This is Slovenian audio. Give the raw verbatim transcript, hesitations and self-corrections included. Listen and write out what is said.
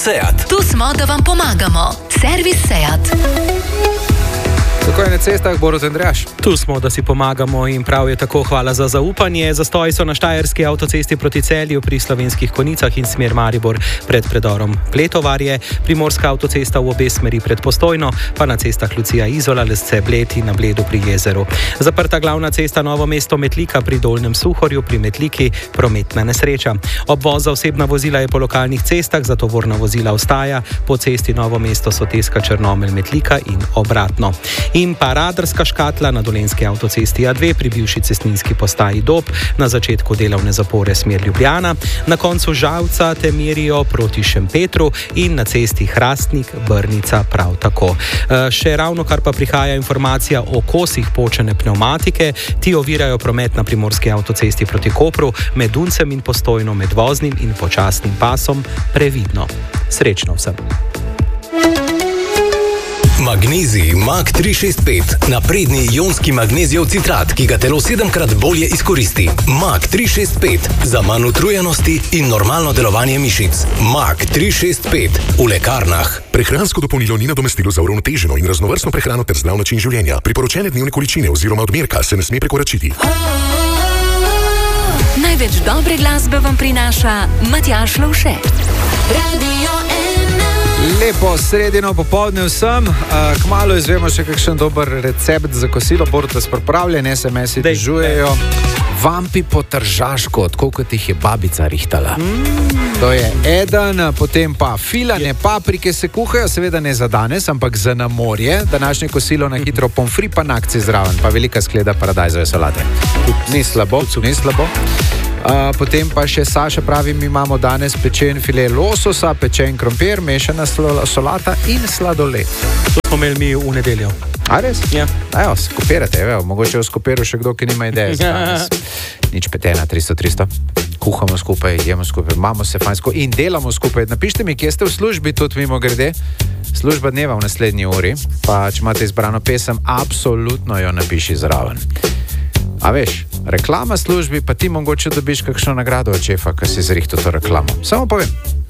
Seat. Tu smo, da vam pomagamo. Servis Seat. Tako je na cestah, Borut Andrejaš. Tu smo, da si pomagamo in prav je tako. Hvala za zaupanje. Zastoji so na štajerski avtocesti proti Celju pri Slovenskih Konjicah in smer Maribor pred predorom Pletovarje, primorska avtocesta v obe smeri pred Postojno, pa na cestah Lucija Izola, Lesce Bled in na Bledu pri jezeru. Zaprta glavna cesta Novo mesto Metlika pri Dolnjem Suhorju, pri Metliki prometna nesreča. Obvoz za osebna vozila je po lokalnih cestah, za tovorna vozila ostaja po cesti Novo mesto Soteska Črnomelj Metlika in obratno. In pa radarska škatla na dolenski avtocesti A dve pri bivši cestninski postaji Dob na začetku delovne zapore smer Ljubljana, na koncu Žalca te merijo proti Šempetru in na cesti Hrastnik Brnica prav tako. E, še ravno kar pa prihaja informacija o kosih počene pneumatike, ti ovirajo promet na primorski avtocesti proti Kopru, med Duncem in Postojno, med voznim in počasnim pasom previdno. Srečno vsem. Magnezij Mag tri šest pet. Napredni ionski magnezijev citrat, ki ga telo sedemkrat bolje izkoristi. Mag tri šest pet. Za manj utrujenosti in normalno delovanje mišic. Mag tri šest pet. V lekarnah. Prehransko dopolnilo ni nadomestilo za uravnoteženo in raznovrstno prehrano ter zdrav način življenja. Priporočene dnevne količine oziroma odmerka se ne sme prekoračiti. Največ dobre glasbe vam prinaša Matjaž Lovše. Radio Lepo sredino popoldne vsem. Kmalu izvemo še kakšen dober recept za kosilo. Borut vas pripravljen, es em esi dežujejo. Vampi po tržaško, tako kot jih je babica rihtala. Mm. To je eden, potem pa filane paprike se kuhajo, seveda ne za danes, ampak za na morje. Današnje kosilo na hitro pomfri pa na akciji zraven, pa velika skleda paradajzove solate. Ni slabo, ni slabo. Uh, potem pa še Saša pravi, mi imamo danes pečen file lososa, pečen krompir, mešana solata in sladoled. To smo imeli mi v nedeljo. A res? Ja. Ajo, skopirate, evo, mogoče v skopiru še kdo, ki nima ideje za danes. Nič petena, tristo tristo. Kuhamo skupaj, jemo skupaj, imamo se fajn skupaj in delamo skupaj. Napište mi, kje ste v službi, tudi mimo grede. Služba dneva v naslednji uri, pa če imate izbrano pesem, absolutno jo napiši zraven. A veš, reklama službi, pa ti mogoče dobiš kakšno nagrado od šefa, ki si zrihtal to reklamo. Samo povem.